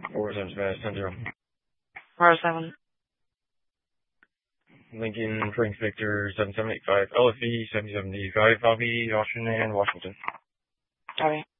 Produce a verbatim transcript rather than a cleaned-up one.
four seven Smash, ten zero. four seven. Lincoln, Frank Victor, seven seven eight five, L F E, seven seven eight five, Bobby, Washington, and Washington. Copy.